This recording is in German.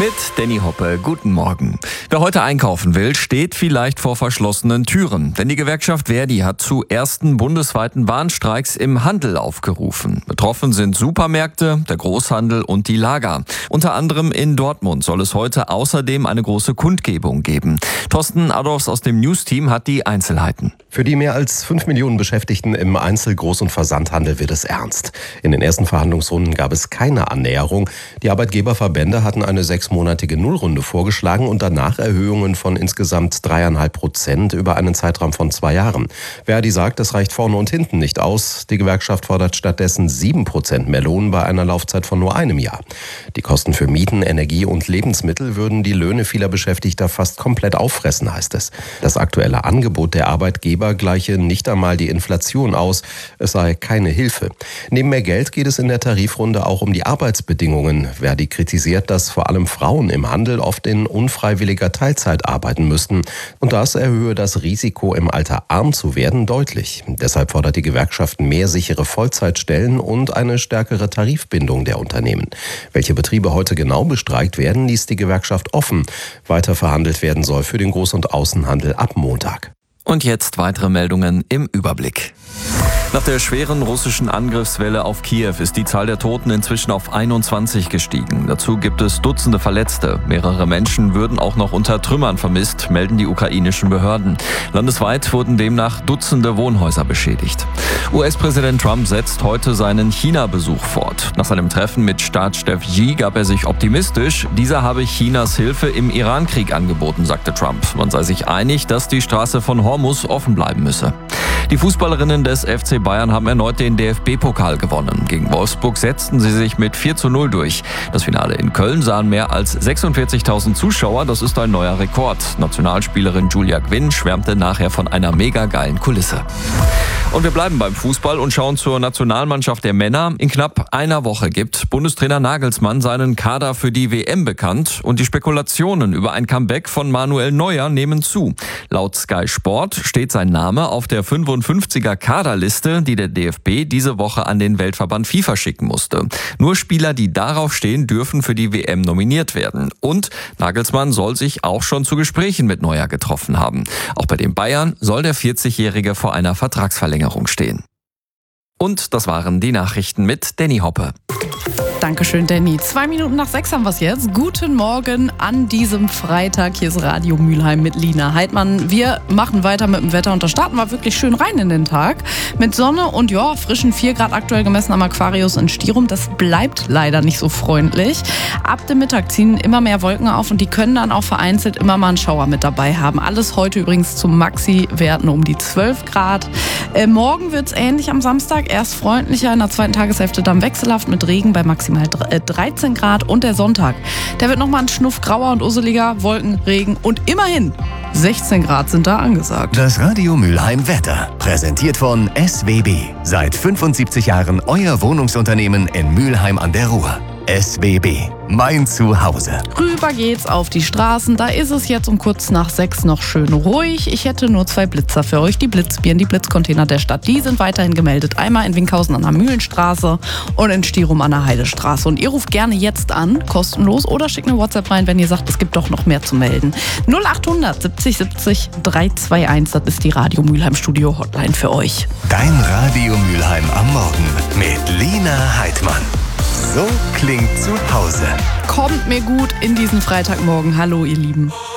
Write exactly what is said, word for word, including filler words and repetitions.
Mit Danny Hoppe, guten Morgen. Wer heute einkaufen will, steht vielleicht vor verschlossenen Türen. Denn die Gewerkschaft Verdi hat zu ersten bundesweiten Warnstreiks im Handel aufgerufen. Betroffen sind Supermärkte, der Großhandel und die Lager. Unter anderem in Dortmund soll es heute außerdem eine große Kundgebung geben. Thorsten Adolfs aus dem News-Team hat die Einzelheiten. Für die mehr als fünf Millionen Beschäftigten im Einzel-, Groß- und Versandhandel wird es ernst. In den ersten Verhandlungsrunden gab es keine Annäherung. Die Arbeitgeberverbände hatten eine sechsmonatige Nullrunde vorgeschlagen und danach Erhöhungen von insgesamt dreieinhalb Prozent über einen Zeitraum von zwei Jahren. Verdi sagt, das reicht vorne und hinten nicht aus. Die Gewerkschaft fordert stattdessen sieben Prozent mehr Lohn bei einer Laufzeit von nur einem Jahr. Die Kosten für Mieten, Energie und Lebensmittel würden die Löhne vieler Beschäftigter fast komplett auffressen, heißt es. Das aktuelle Angebot der Arbeitgeber gleiche nicht einmal die Inflation aus. Es sei keine Hilfe. Neben mehr Geld geht es in der Tarifrunde auch um die Arbeitsbedingungen. Verdi kritisiert, dass vor allem Frauen im Handel oft in unfreiwilliger Teilzeit arbeiten müssten. Und das erhöhe das Risiko, im Alter arm zu werden, deutlich. Deshalb fordert die Gewerkschaft mehr sichere Vollzeitstellen und eine stärkere Tarifbindung der Unternehmen. Welche Betriebe heute genau bestreikt werden, ließ die Gewerkschaft offen. Weiter verhandelt werden soll für den Groß- und Außenhandel ab Montag. Und jetzt weitere Meldungen im Überblick. Nach der schweren russischen Angriffswelle auf Kiew ist die Zahl der Toten inzwischen auf einundzwanzig gestiegen. Dazu gibt es Dutzende Verletzte. Mehrere Menschen würden auch noch unter Trümmern vermisst, melden die ukrainischen Behörden. Landesweit wurden demnach Dutzende Wohnhäuser beschädigt. U S-Präsident Trump setzt heute seinen China-Besuch fort. Nach seinem Treffen mit Staatschef Xi gab er sich optimistisch. Dieser habe Chinas Hilfe im Iran-Krieg angeboten, sagte Trump. Man sei sich einig, dass die Straße von Hormuz offen bleiben müsse. Die Fußballerinnen des F C Bayern haben erneut den D F B-Pokal gewonnen. Gegen Wolfsburg setzten sie sich mit vier zu null durch. Das Finale in Köln sahen mehr als sechsundvierzigtausend Zuschauer. Das ist ein neuer Rekord. Nationalspielerin Julia Gwynn schwärmte nachher von einer mega geilen Kulisse. Und wir bleiben beim Fußball und schauen zur Nationalmannschaft der Männer. In knapp einer Woche gibt Bundestrainer Nagelsmann seinen Kader für die W M bekannt. Und die Spekulationen über ein Comeback von Manuel Neuer nehmen zu. Laut Sky Sport steht sein Name auf der fünfundfünfziger Kaderliste, die der D F B diese Woche an den Weltverband FIFA schicken musste. Nur Spieler, die darauf stehen, dürfen für die W M nominiert werden. Und Nagelsmann soll sich auch schon zu Gesprächen mit Neuer getroffen haben. Auch bei den Bayern soll der vierzigjährige vor einer Vertragsverlängerung stehen. Und das waren die Nachrichten mit Danny Hoppe. Dankeschön, Danny. Zwei Minuten nach sechs haben wir es jetzt. Guten Morgen an diesem Freitag. Hier ist Radio Mülheim mit Lina Heidmann. Wir machen weiter mit dem Wetter und da starten wir wirklich schön rein in den Tag. Mit Sonne und ja, frischen vier Grad aktuell gemessen am Aquarius in Stirum. Das bleibt leider nicht so freundlich. Ab dem Mittag ziehen immer mehr Wolken auf und die können dann auch vereinzelt immer mal einen Schauer mit dabei haben. Alles heute übrigens zu Maxi-Werten um die zwölf Grad. Äh, morgen wird es ähnlich am Samstag. Erst freundlicher, in der zweiten Tageshälfte dann wechselhaft mit Regen bei maximal dreizehn Grad und der Sonntag. Der wird nochmal ein Schnuff grauer und usseliger, Wolken, Regen und immerhin sechzehn Grad sind da angesagt. Das Radio Mülheim Wetter, präsentiert von S W B. Seit fünfundsiebzig Jahren euer Wohnungsunternehmen in Mülheim an der Ruhr. S W B, mein Zuhause. Rüber geht's auf die Straßen. Da ist es jetzt um kurz nach sechs noch schön ruhig. Ich hätte nur zwei Blitzer für euch. Die Blitzbieren, die Blitzcontainer der Stadt, die sind weiterhin gemeldet. Einmal in Winkhausen an der Mühlenstraße und in Stirum an der Heidestraße. Und ihr ruft gerne jetzt an, kostenlos, oder schickt eine WhatsApp rein, wenn ihr sagt, es gibt doch noch mehr zu melden. null achthundert siebzig siebzig dreihunderteinundzwanzig, das ist die Radio Mülheim Studio Hotline für euch. Dein Radio Mülheim am Morgen mit Lina Heidmann. So klingt zu Hause. Kommt mir gut in diesen Freitagmorgen. Hallo, ihr Lieben.